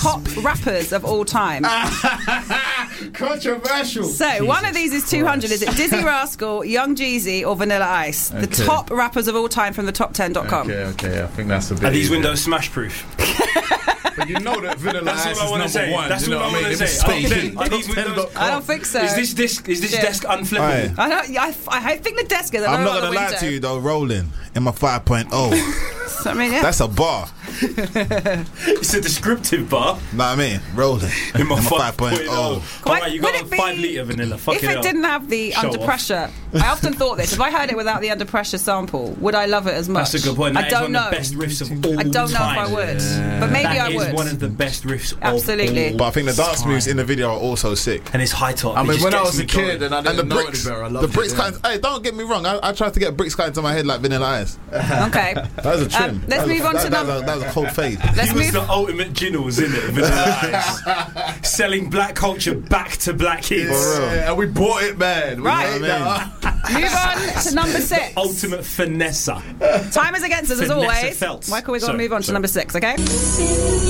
top rappers of all time. Controversial. So, one of these is 200. Is it Dizzy Rascal, Young Jeezy, or Vanilla Ice? The top rappers of all time from the top10.com. Okay, I think that's a bit. Are these windows smash proof? But you know that Vanilla Ice is number one. That's all I want to say. I don't think so. Is this desk unflippable? I think the desk is. I'm not going to lie to you though, rolling in my 5.0. I mean, yeah. That's a bar. It's a descriptive bar. Know what I mean? Rolling in my 5.0. Alright, you got a 5 litre vanilla. If it didn't have the under pressure, I often thought this. If I heard it without the under pressure sample, would I love it as much? That's a good point. I don't know. One of the best riffs of all time. I don't know if I would, but maybe I would. That is one of the best riffs. Absolutely. But I think the dance moves in the video are also sick. And it's high top. I mean, when I was a kid and I didn't know any better, I loved the bricks kind. Hey, don't get me wrong. I tried to get bricks kind into my head like Vanilla Ice. Okay. That was a trim. Let's move on to number. That was a cold fade. He was the ultimate Ginnels, isn't it? Vanilla Ice. Selling black culture back to black kids. And we bought it, man. Right. Move on to number 6. Ultimate finesser. Time is against us as always. Michael, we're going to move on to number 6, okay?